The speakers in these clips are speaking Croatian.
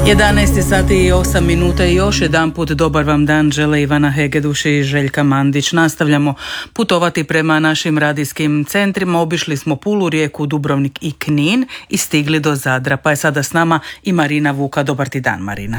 11 sati i 8 minuta i još jedan put dobar vam dan žele Ivana Hegeduš i Željka Mandić. Nastavljamo putovati prema našim radijskim centrima. Obišli smo Pulu, Rijeku, Dubrovnik i Knin i stigli do Zadra. Pa je sada s nama i Marina Vuka. Dobar ti dan, Marina.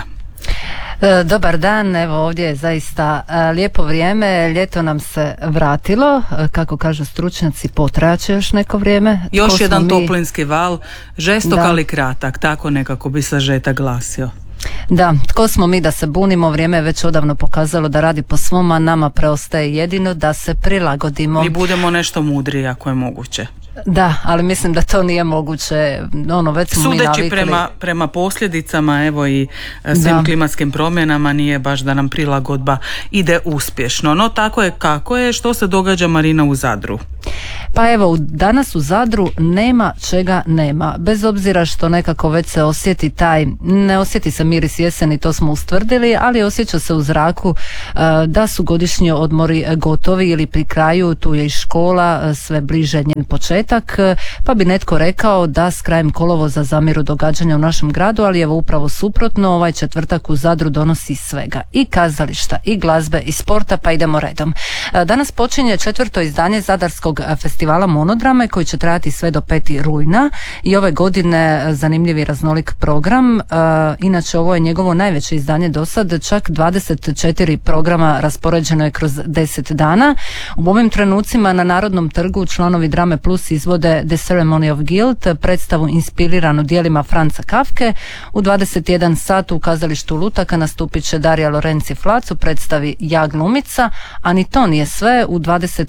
Dobar dan, evo ovdje je zaista lijepo vrijeme, ljeto nam se vratilo, kako kažu stručnjaci potrajaće još neko vrijeme. Još jedan toplinski val, žestok ali kratak, tako nekako bi sažetak glasio. Da, tko smo mi da se bunimo, vrijeme je već odavno pokazalo da radi po svom, a nama preostaje jedino da se prilagodimo. Mi budemo nešto mudriji ako je moguće. Da, ali mislim da to nije moguće, već smo mi navikli. Sudeći prema posljedicama, evo i svim klimatskim promjenama, nije baš da nam prilagodba ide uspješno. No tako je kako je. Što se događa, Marina, u Zadru? Pa evo, danas u Zadru nema čega nema. Bez obzira što nekako već se osjeti ne osjeti se miris jeseni, to smo ustvrdili, ali osjeća se u zraku da su godišnji odmori gotovi ili pri kraju, tu je i škola, sve bliže njen početak, pa bi netko rekao da s krajem kolovoza zamiru događanja u našem gradu, ali evo upravo suprotno, ovaj četvrtak u Zadru donosi svega, i kazališta, i glazbe, i sporta, pa idemo redom. Danas počinje 4. izdanje Zadarskog festivala Monodrame koji će trajati sve do 5. rujna i ove godine zanimljiv i raznolik program. Inače ovo je njegovo najveće izdanje do sad, čak 24 programa raspoređeno je kroz 10 dana. U ovim trenucima na Narodnom trgu članovi Drame Plus izvode The Ceremony of Guilt, predstavu inspiriranu djelima Franza Kafke. U 21 sat u kazalištu Lutaka nastupit će Darija Lorenzi Flac u predstavi Ja glumica, a ni to nije sve. U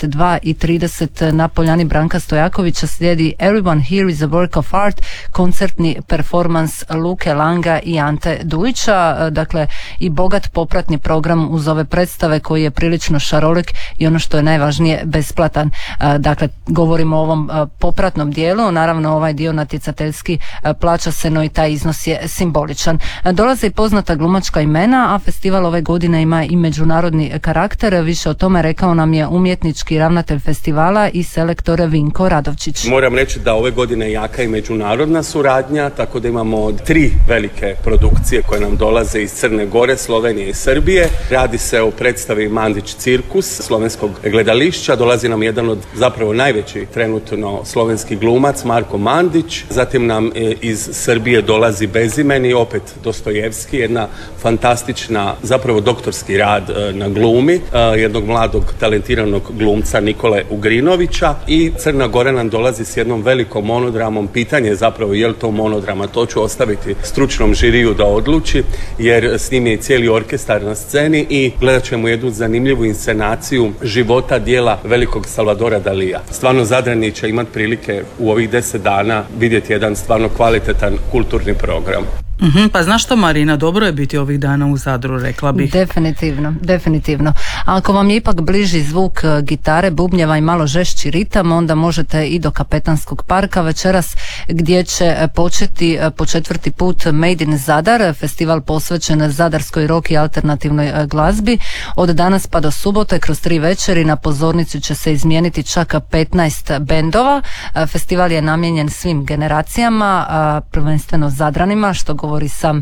22:30 na Poljani Branka Stojakovića slijedi Everyone Here is a Work of Art, koncertni performans Luke Langa i Ante Dujića, dakle i bogat popratni program uz ove predstave koji je prilično šarolik i ono što je najvažnije besplatan. Dakle, govorimo o ovom popratnom dijelu, naravno ovaj dio natjecateljski plaća se, no i taj iznos je simboličan. Dolaze i poznata glumačka imena, a festival ove godine ima i međunarodni karakter. Više o tome rekao nam je umjetnički ravnatelj festivala i selektor Vinko Radovčić. Moram reći da ove godine jaka i međunarodna suradnja, tako da imamo 3 velike produkcije koje nam dolaze iz Crne Gore, Slovenije i Srbije. Radi se o predstavi Mandić cirkus slovenskog gledališća. Dolazi nam jedan od zapravo najveći trenutno slovenski glumac Marko Mandić. Zatim nam iz Srbije dolazi Bezimeni, opet Dostojevski, jedna fantastična zapravo doktorski rad na glumi jednog mladog talentiranog glumca Nikole Ugrinovića. I Crna Gora nam dolazi s jednom velikom monodramom. Pitanje je zapravo je li to monodrama, to ću ostaviti stručnom žiriju da odluči, jer s njim je i cijeli orkestar na sceni i gledat ćemo jednu zanimljivu inscenaciju života djela velikog Salvadora Dalija. Stvarno Zadrani će imati prilike u ovih 10 dana vidjeti jedan stvarno kvalitetan kulturni program. Pa znaš što, Marina, dobro je biti ovih dana u Zadru, rekla bih. Definitivno. A ako vam je ipak bliži zvuk gitare, bubnjeva i malo žešći ritam, onda možete i do Kapetanskog parka večeras, gdje će početi po 4. put Made in Zadar, festival posvećen zadarskoj rock i alternativnoj glazbi. Od danas pa do subote kroz 3 večeri na pozornici će se izmijeniti čak 15 bendova. Festival je namijenjen svim generacijama, prvenstveno Zadranima, što govori sam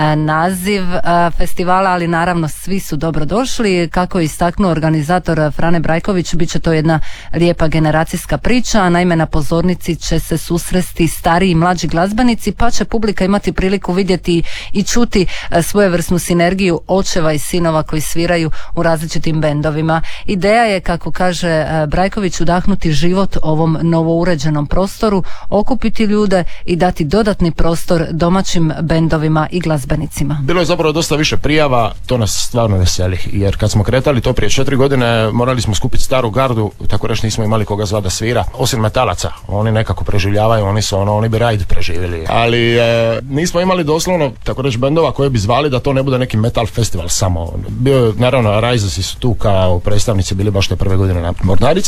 naziv festivala, ali naravno svi su dobrodošli. Kako je istaknuo organizator Frane Brajković, bit će to jedna lijepa generacijska priča. Naime, na pozornici će se susresti stariji i mlađi glazbenici, pa će publika imati priliku vidjeti i čuti svojevrsnu sinergiju očeva i sinova koji sviraju u različitim bendovima. Ideja je, kako kaže Brajković, udahnuti život ovom novouređenom prostoru, okupiti ljude i dati dodatni prostor domaćim bendovima i glazbenicima. Bilo je zapravo dosta više prijava, to nas stvarno veseli, jer kad smo kretali to prije 4 godine morali smo skupiti staru gardu, tako reći nismo imali koga zva da svira, osim metalaca, oni nekako preživljavaju, oni bi rajd preživjeli, ali nismo imali doslovno, tako reći, bendova koje bi zvali da to ne bude neki metal festival samo. Bio je, naravno, Rises su tu kao predstavnici bili baš te prve godine na Mornarici,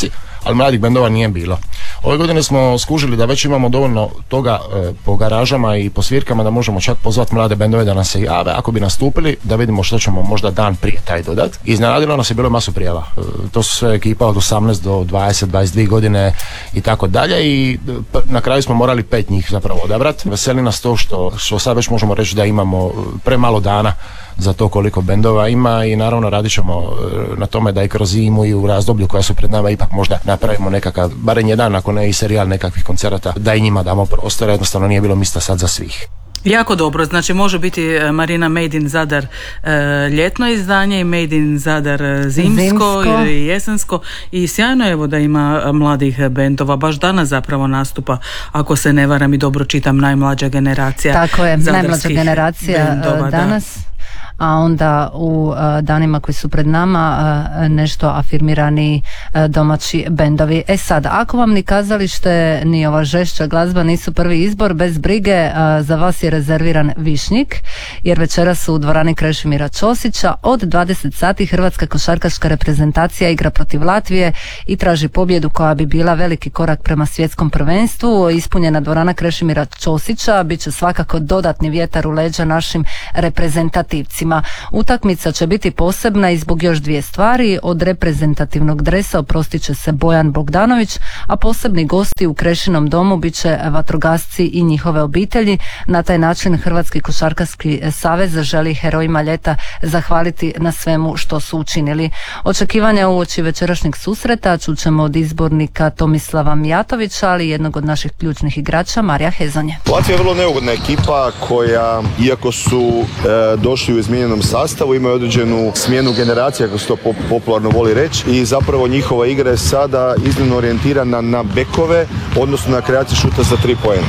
ali mladih bendova nije bilo. Ove godine smo skužili da već imamo dovoljno toga po garažama i po svirkama da možemo čak pozvati mlade bendove da nam se jave ako bi nastupili, da vidimo što ćemo možda dan prije taj dodat. Iznenadilo nas je bilo masu prijava. To su sve ekipa od 18 do 20, 22 godine i tako dalje i na kraju smo morali 5 njih zapravo odabrati. Veseli nas to što sad već možemo reći da imamo premalo dana za to koliko bendova ima i naravno radit ćemo na tome da i kroz zimu i u razdoblju koja su pred nama ipak možda napravimo nekakav, barem jedan ako ne i serijal nekakvih koncerata, da i njima damo prostora, jednostavno nije bilo mjesta sad za svih. Jako dobro, znači može biti Marina Made in Zadar ljetno izdanje i Made in Zadar zimsko ili jesensko i sjajno evo da ima mladih bendova, baš danas zapravo nastupa, ako se ne varam i dobro čitam, najmlađa generacija. Tako je, najmlađa generacija bendova, danas. Da. A onda u danima koji su pred nama nešto afirmirani domaći bendovi. Sad, ako vam ni kazalište ni ova žešća glazba nisu prvi izbor, bez brige, za vas je rezerviran Višnjik, jer večeras u dvorani Krešimira Ćosića od 20 sati hrvatska košarkaška reprezentacija igra protiv Latvije i traži pobjedu koja bi bila veliki korak prema svjetskom prvenstvu. Ispunjena dvorana Krešimira Ćosića bit će svakako dodatni vjetar u leđa našim reprezentativcima. Utakmica će biti posebna i zbog još dvije stvari. Od reprezentativnog dresa oprostit će se Bojan Bogdanović, a posebni gosti u Krešinom domu bit će vatrogasci i njihove obitelji. Na taj način Hrvatski košarkaški savez želi herojima ljeta zahvaliti na svemu što su učinili. Očekivanja uoči večerašnjeg susreta čućemo od izbornika Tomislava Mijatovića, ali jednog od naših ključnih igrača, Marija Hezonje. Latvija je vrlo neugodna ekipa koja, iako su došli u izmijenjenom sastavu, imaju određenu smjenu generacija, kako se to popularno voli reći, i zapravo njihova igra je sada iznimno orijentirana na bekove, odnosno na kreaciju šuta za 3 poena.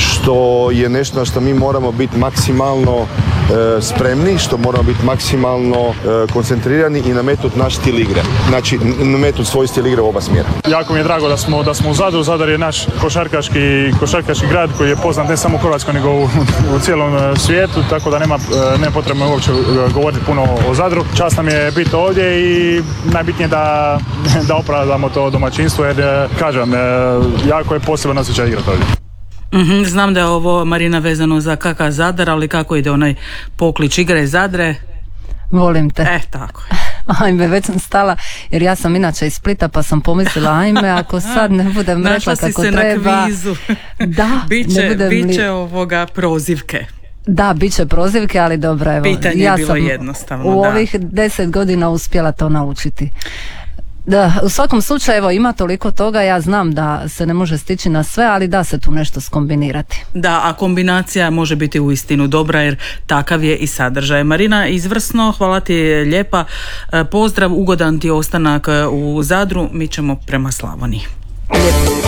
Što je nešto na što mi moramo biti maksimalno spremni, što moramo biti maksimalno koncentrirani i nametnuti naš stil igre. Znači, nametnuti svoj stil igre u oba smjera. Jako mi je drago da smo u Zadru. Zadar je naš košarkaški grad koji je poznat ne samo u Hrvatskoj nego u cijelom svijetu, tako da nema potrebno uopće govoriti puno o Zadru. Čast nam je biti ovdje i najbitnije da opravdamo to domaćinstvo, jer kažem, jako je poseban osjećaj igrati ovdje. Znam da je ovo, Marina, vezano za KK Zadar, ali kako ide onaj poklič igre Zadre? Volim te. Tako je. Ajme, već sam stala, jer ja sam inače iz Splita, pa sam pomislila, ajme, ako sad ne budem rekla kako treba. Našla si se na kvizu. Da, biće ovoga prozivke. Da, bit će prozivke, ali dobro, evo. Pitanje je bilo jednostavno. U ovih 10 godina uspjela to naučiti. Da, u svakom slučaju, evo, ima toliko toga, ja znam da se ne može stići na sve, ali da se tu nešto skombinirati. Da, a kombinacija može biti uistinu dobra, jer takav je i sadržaj. Marina, izvrsno, hvala ti lijepa, pozdrav, ugodan ti ostanak u Zadru, mi ćemo prema Slavoniji.